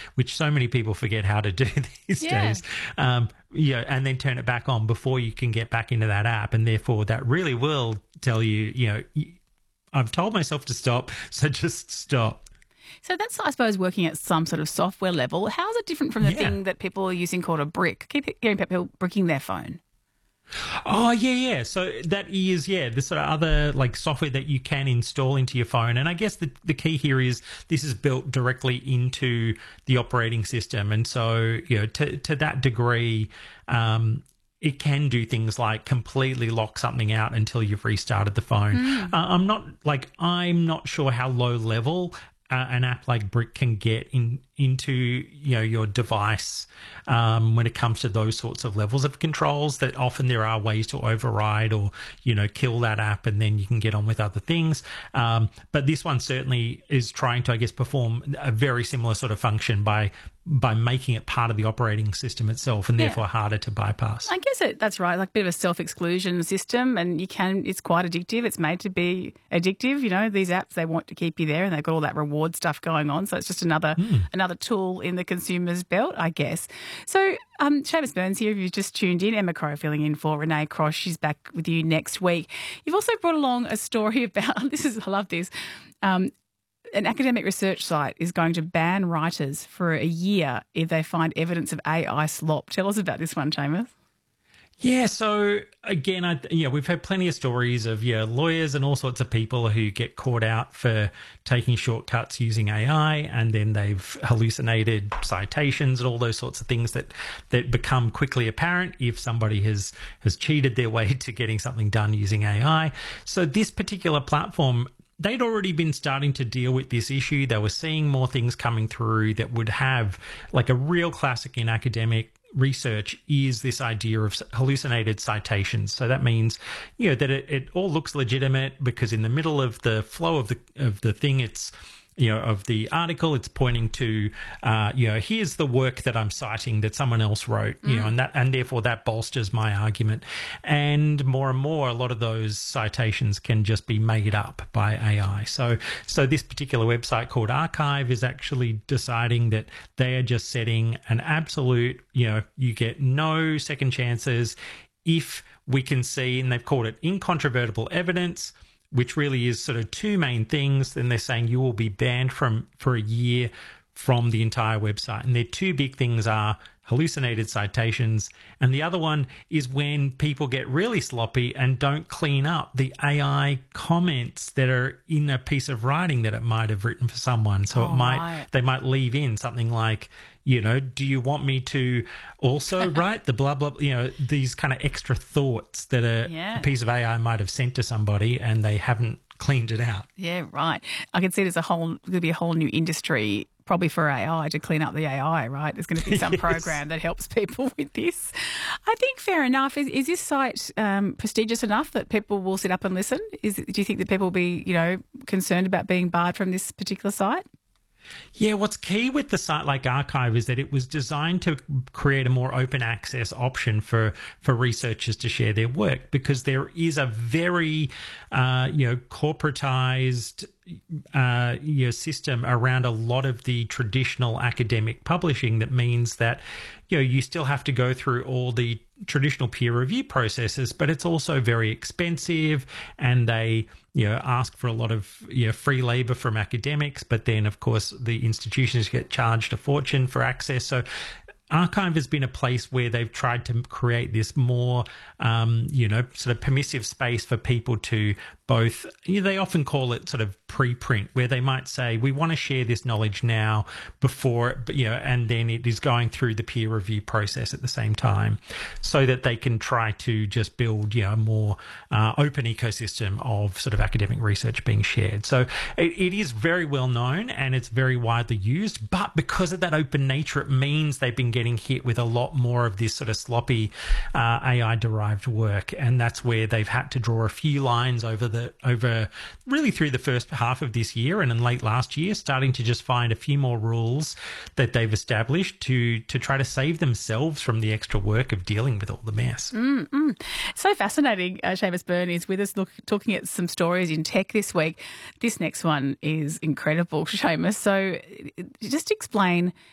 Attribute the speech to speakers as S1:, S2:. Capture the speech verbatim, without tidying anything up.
S1: which so many people forget how to do these
S2: Yeah.
S1: days. Um, yeah, and then turn it back on before you can get back into that app, and therefore that really will tell you, you know, I've told myself to stop, so just stop.
S2: So that's, I suppose, working at some sort of software level. How is it different from the
S1: Yeah.
S2: thing that people are using called a brick? Keep hearing about people bricking their phone.
S1: Oh, yeah, yeah. So that is, yeah, the sort of other like software that you can install into your phone. And I guess the, the key here is this is built directly into the operating system. And so, you know, to, to that degree, um, it can do things like completely lock something out until you've restarted the phone.
S2: Mm.
S1: Uh, I'm not like, I'm not sure how low level Uh, an app like Brick can get in into you know your device um, when it comes to those sorts of levels of controls. That often there are ways to override or you know kill that app, and then you can get on with other things. Um, but this one certainly is trying to, I guess, perform a very similar sort of function by by making it part of the operating system itself, and
S2: Yeah.
S1: therefore harder to bypass.
S2: I guess it, that's right, like a bit of a self-exclusion system, and you can, it's quite addictive. It's made to be addictive. You know, these apps, they want to keep you there, and they've got all that reward stuff going on. So it's just another
S1: Mm.
S2: another tool in the consumer's belt, I guess. So um, Seamus Burns here, if you've just tuned in, Emma Crow filling in for Renee Cross. She's back with you next week. You've also brought along a story about, this is, I love this, um, an academic research site is going to ban writers for a year if they find evidence of A I slop. Tell us about this one, Seamus.
S1: Yeah, so again, I, yeah, we've had plenty of stories of yeah lawyers and all sorts of people who get caught out for taking shortcuts using A I, and then they've hallucinated citations and all those sorts of things that that become quickly apparent if somebody has has cheated their way to getting something done using A I. So this particular platform, they'd already been starting to deal with this issue. They were seeing more things coming through that would have like a real classic in academic research is this idea of hallucinated citations. So that means, you know, that it, it all looks legitimate because in the middle of the flow of the of the thing, it's you know, of the article, it's pointing to, uh, you know, here's the work that I'm citing that someone else wrote, you
S2: Mm.
S1: know, and that, and therefore that bolsters my argument. And more and more, a lot of those citations can just be made up by A I. So, so this particular website called Archive is actually deciding that they are just setting an absolute, you know, you get no second chances if we can see, and they've called it incontrovertible evidence, which really is sort of two main things. Then they're saying you will be banned from for a year from the entire website. And their two big things are hallucinated citations, and the other one is when people get really sloppy and don't clean up the A I comments that are in a piece of writing that it might have written for someone. So
S2: Oh,
S1: it might
S2: right.
S1: they might leave in something like, you know, do you want me to also write the blah, blah, you know, these kind of extra thoughts that a,
S2: Yeah.
S1: a piece of A I might have sent to somebody and they haven't cleaned it out.
S2: Yeah, right. I can see there's a whole, there'll be a whole new industry probably for A I to clean up the A I, right? There's going to be some
S1: Yes.
S2: program that helps people with this. I think fair enough. Is, is this site um, prestigious enough that people will sit up and listen? Is, do you think that people will be, you know, concerned about being barred from this particular site?
S1: Yeah, what's key with the site like Archive is that it was designed to create a more open access option for, for researchers to share their work, because there is a very, uh, you know, corporatized uh, you know, system around a lot of the traditional academic publishing. That means that, you know, you still have to go through all the traditional peer review processes, but it's also very expensive, and they, you know, ask for a lot of, you know, free labor from academics, but then of course the institutions get charged a fortune for access. So Archive has been a place where they've tried to create this more, um, you know, sort of permissive space for people to both, you know, they often call it sort of preprint, where they might say, we want to share this knowledge now before, you know, and then it is going through the peer review process at the same time, so that they can try to just build, you know, a more uh, open ecosystem of sort of academic research being shared. So it, it is very well known and it's very widely used, but because of that open nature, it means they've been getting hit with a lot more of this sort of sloppy uh, A I-derived work, and that's where they've had to draw a few lines over the over really through the first half of this year and in late last year, starting to just find a few more rules that they've established to to try to save themselves from the extra work of dealing with all the mess.
S2: Mm-mm. So fascinating. Uh, Seamus Byrne is with us, look, talking at some stories in tech this week. This next one is incredible, Seamus. So just explain